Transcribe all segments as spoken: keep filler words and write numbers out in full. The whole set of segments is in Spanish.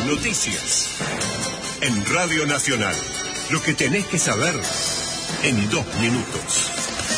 Noticias. En Radio Nacional. Lo que tenés que saber en dos minutos.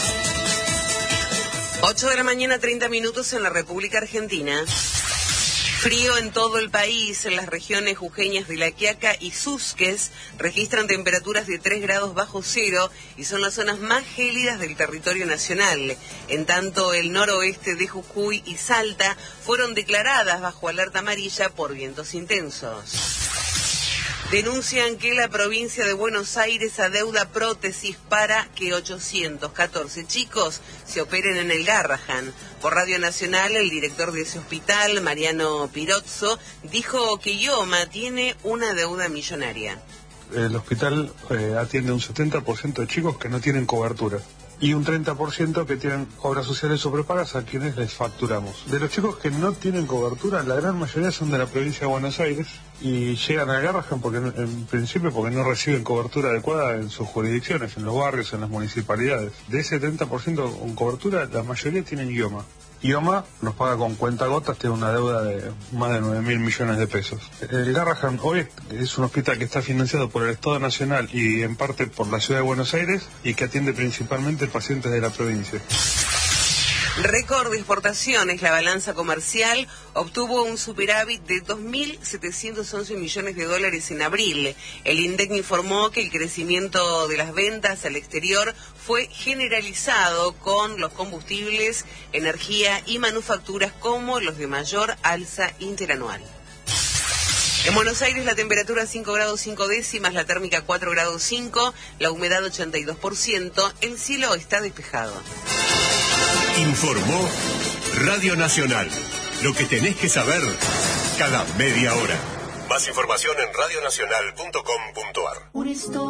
ocho de la mañana, treinta minutos en la República Argentina. Frío en todo el país. En las regiones jujeñas de La Quiaca y Susques registran temperaturas de tres grados bajo cero y son las zonas más gélidas del territorio nacional. En tanto, el noroeste de Jujuy y Salta fueron declaradas bajo alerta amarilla por vientos intensos. Denuncian que la provincia de Buenos Aires adeuda prótesis para que ochocientos catorce chicos se operen en el Garrahan. Por Radio Nacional, el director de ese hospital, Mariano Pirozzo, dijo que IOMA tiene una deuda millonaria. El hospital eh, atiende un setenta por ciento de chicos que no tienen cobertura y un treinta por ciento que tienen obras sociales o prepagas a quienes les facturamos. De los chicos que no tienen cobertura, la gran mayoría son de la provincia de Buenos Aires y llegan al Garrahan porque en principio porque no reciben cobertura adecuada en sus jurisdicciones, en los barrios, en las municipalidades. De ese treinta por ciento con cobertura, la mayoría tienen IOMA. IOMA nos paga con cuentagotas, tiene una deuda de más de nueve mil millones de pesos. El Garrahan hoy es un hospital que está financiado por el Estado Nacional y en parte por la Ciudad de Buenos Aires y que atiende principalmente pacientes de la provincia. Récord de exportaciones. La balanza comercial obtuvo un superávit de dos mil setecientos once millones de dólares en abril. El INDEC informó que el crecimiento de las ventas al exterior fue generalizado con los combustibles, energía y manufacturas como los de mayor alza interanual. En Buenos Aires la temperatura cinco grados cinco décimas, la térmica cuatro grados cinco, la humedad ochenta y dos por ciento, el cielo está despejado. Informó Radio Nacional. Lo que tenés que saber cada media hora. Más información en radio nacional punto com punto ar.